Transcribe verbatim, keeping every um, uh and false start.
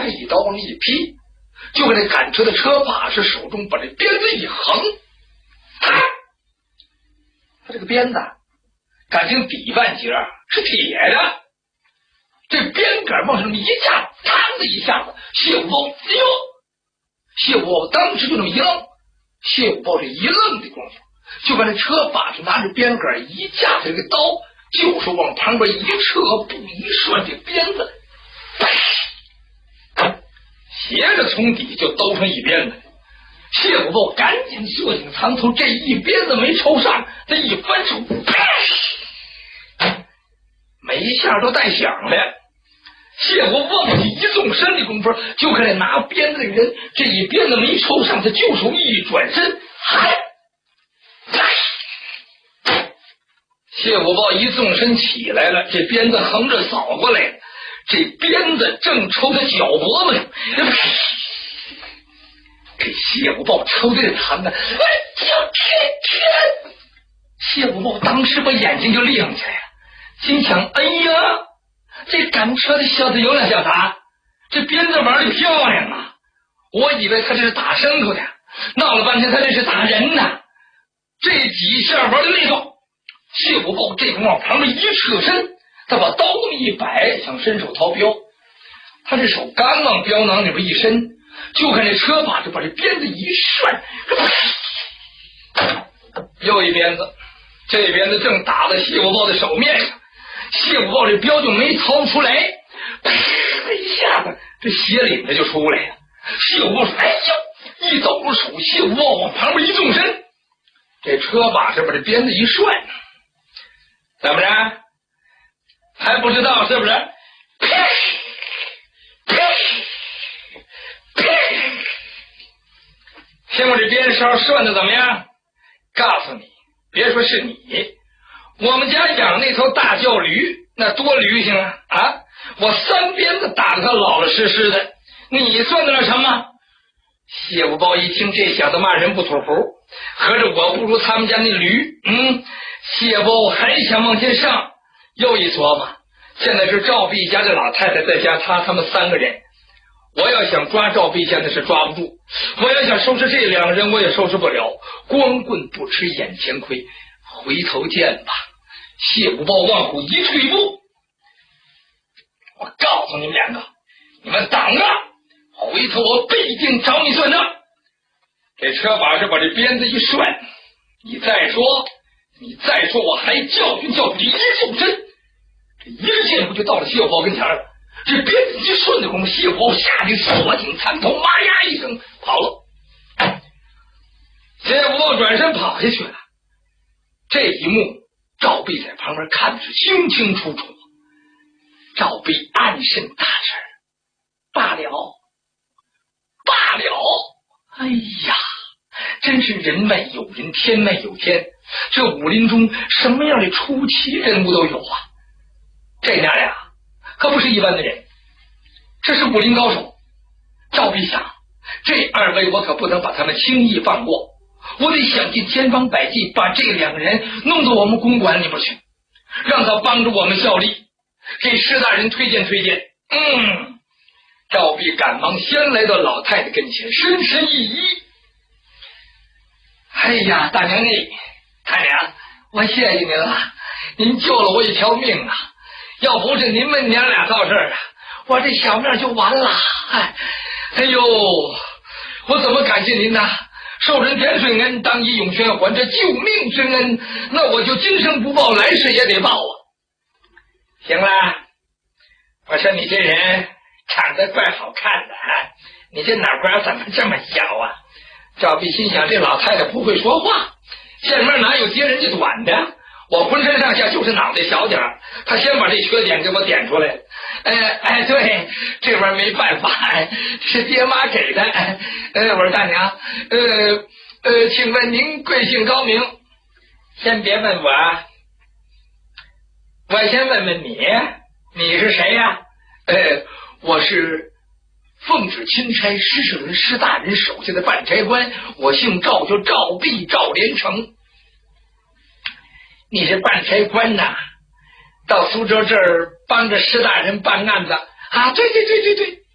这一刀往一劈，就跟那赶车的车把式手中把这鞭子一横，啊，他这个鞭子感情底半截是铁的，这鞭杆往上一架，嘡的一下子，谢武豹，哎呦！谢武豹当时就这么一愣，谢武豹这一愣的功夫，就把这车把上拿着鞭杆一架，这个刀就是往旁边一撤步一涮，这鞭子斜着从底就兜上一鞭子。谢武豹赶紧缩紧藏头，这一鞭子没抽上，他一翻手，每一下都带响的。谢武忘记一纵身的功夫，就看那拿鞭子的人，这一鞭子没抽上，他就手一转身，嗨！谢武豹一纵身起来了，这鞭子横着扫过来了，这鞭子正抽他脚脖子上，给谢武豹抽的疼的，哎呦天天！谢武豹当时把眼睛就亮起来了，心想：哎呀！这赶车的小子有两小子，这鞭子玩的漂亮啊！我以为他这是打牲口的，闹了半天他这是打人呢。这几下玩的利索，谢武豹这会往旁边一侧身，他把刀这么一摆，想伸手掏镖。他这手刚往镖囊里边一伸，就看这车把就把这鞭子一涮，又一鞭子，这鞭子正打在谢武豹的手面上。谢武豹这镖就没掏出来，一下子这血领子就出来了。谢武豹说：“哎呦！”一抖手，谢武豹往旁边一纵身，这车把是把这鞭子一涮，怎么着？还不知道是不是？呸！呸！呸！听我这鞭梢涮的怎么样？告诉你，别说是你。我们家养那头大叫驴，那多驴性啊！啊，我三鞭子打得他老老实实的，你算得了什么？谢武豹一听这小子骂人不吐胡，合着我不如他们家那驴。嗯，谢武豹还想往前上，又一琢磨，现在是赵壁家的老太太在家，他他们三个人，我要想抓赵壁家那是抓不住，我要想收拾这两个人我也收拾不了，光棍不吃眼前亏。回头见吧！谢武豹往后一退步，我告诉你们两个，你们等着，回头我必定找你算账。这车把是把这鞭子一涮，你再说，你再说，我还教训教训你一纵身，这一个箭步就到了谢武豹跟前了。这鞭子一顺的功夫，谢武豹下去锁紧残头，妈呀一声跑了。谢武豹转身跑下去了。这一幕，赵壁在旁边看的是清清楚楚。赵壁暗甚大事，罢了，罢了！哎呀，真是人外有人，天外有天。这武林中什么样的出奇人物都有啊！这娘俩可不是一般的人，这是武林高手。赵壁想，这二位我可不能把他们轻易放过。我得想尽千方百计把这两个人弄到我们公馆里边去，让他帮着我们效力，给施大人推荐推荐。嗯，赵壁赶忙先来到老太太跟前，深深一揖：“哎呀，大娘你，太娘，我谢谢您了，您救了我一条命啊！要不是您们娘俩到这儿啊，我这小命就完了。哎，哎呦，我怎么感谢您呢？受人天水恩，当以永宣还，这救命之恩，那我就今生不报，来世也得报啊！行了，我说你这人长得怪好看的啊，你这脑瓜怎么这么小啊？”赵壁心想，这老太太不会说话，见面哪有接人家短的？我浑身上下就是脑袋小点儿，他先把这缺点给我点出来了。哎哎，对，这玩意儿没办法，是爹妈给的。哎，我说大娘，呃呃，请问您贵姓高明？先别问我，我先问问你，你是谁呀？呃，我是奉旨钦差施舍人施大人手下的办差官，我姓赵，叫赵壁，赵连成。你是办差官呐，到苏州这儿帮着施大人办案子啊？对对对对对，